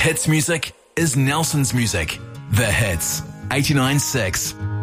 Hits music is Nelson's music. The Hits, 89.6.